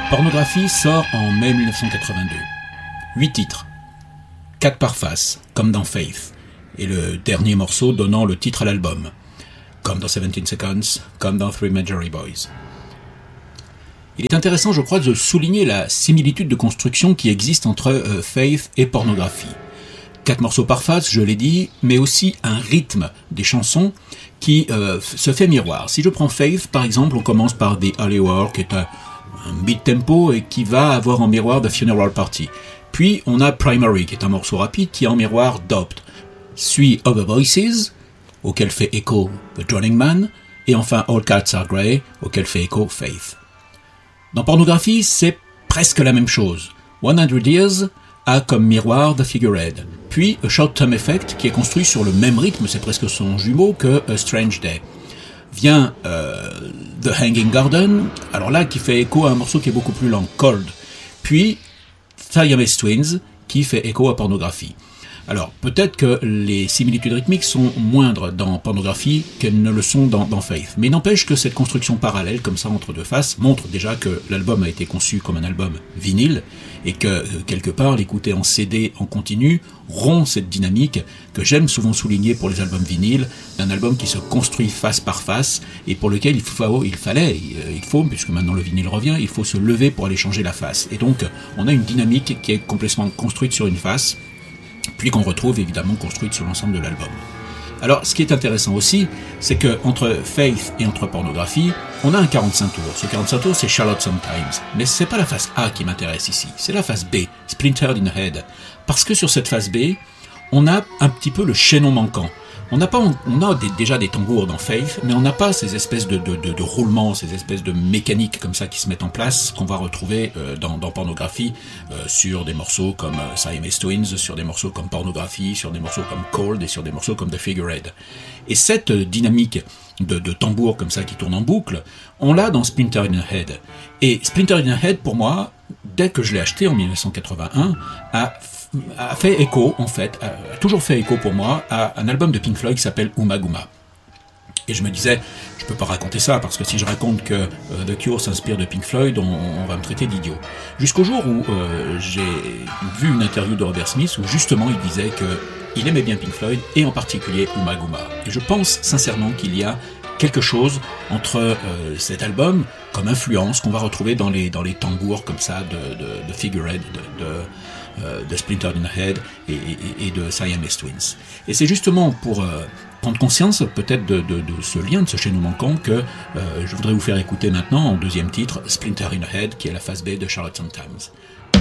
Pornographie sort en mai 1982. 8 titres. 4 par face, comme dans Faith, et le dernier morceau donnant le titre à l'album, comme dans 17 Seconds, comme dans Three Majority Boys. Il est intéressant, je crois, de souligner la similitude de construction qui existe entre Faith et Pornographie. 4 morceaux par face, je l'ai dit, mais aussi un rythme des chansons qui se fait miroir. Si je prends Faith, par exemple, on commence par The Holy War, qui est un beat tempo et qui va avoir en miroir The Funeral Party. Puis on a Primary, qui est un morceau rapide, qui a en miroir Doped. Suit Other Voices, auquel fait écho The Drowning Man, et enfin All Cats Are Grey, auquel fait écho Faith. Dans Pornographie, c'est presque la même chose. 100 Years a comme miroir The Figurehead. Puis A Short Term Effect, qui est construit sur le même rythme, c'est presque son jumeau, que A Strange Day. Vient The Hanging Garden, alors là, qui fait écho à un morceau qui est beaucoup plus lent, Cold. Puis Siamese Twins, qui fait écho à Pornographie. Alors, peut-être que les similitudes rythmiques sont moindres dans Pornographie qu'elles ne le sont dans Faith. Mais n'empêche que cette construction parallèle, comme ça, entre deux faces, montre déjà que l'album a été conçu comme un album vinyle, et que, quelque part, l'écouter en CD en continu rompt cette dynamique que j'aime souvent souligner pour les albums vinyles, d'un album qui se construit face par face, et pour lequel il faut, puisque maintenant le vinyle revient, il faut se lever pour aller changer la face. Et donc, on a une dynamique qui est complètement construite sur une face, puis qu'on retrouve évidemment construite sur l'ensemble de l'album. Alors, ce qui est intéressant aussi, c'est que entre Faith et entre Pornographie, on a un 45 tours. Ce 45 tours, c'est Charlotte Sometimes. Mais c'est pas la face A qui m'intéresse ici, c'est la face B, Splintered in the Head. Parce que sur cette face B, on a un petit peu le chaînon manquant. On a déjà des tambours dans Faith, mais on n'a pas ces espèces de roulements, ces espèces de mécaniques comme ça qui se mettent en place, qu'on va retrouver dans Pornographie, sur des morceaux comme Siamese Twins, sur des morceaux comme Pornographie, sur des morceaux comme Cold et sur des morceaux comme The Figurehead. Et cette dynamique de tambour comme ça qui tourne en boucle, on l'a dans Splinter in the Head. Et Splinter in the Head, pour moi, dès que je l'ai acheté en 1981, a fait écho, en fait, a toujours fait écho pour moi à un album de Pink Floyd qui s'appelle Ummagumma. Et je me disais, je peux pas raconter ça, parce que si je raconte que The Cure s'inspire de Pink Floyd, on va me traiter d'idiot. Jusqu'au jour où j'ai vu une interview de Robert Smith, où justement il disait qu'il aimait bien Pink Floyd, et en particulier Ummagumma. Et je pense sincèrement qu'il y a quelque chose entre cet album, comme influence, qu'on va retrouver dans les tambours comme ça de Figurehead, de Splinter in the Head et de Siamese Twins. Et c'est justement pour prendre conscience peut-être de ce lien, de ce chaînon manquant, que je voudrais vous faire écouter maintenant en deuxième titre Splinter in the Head, qui est la face B de Charlotte Sometimes.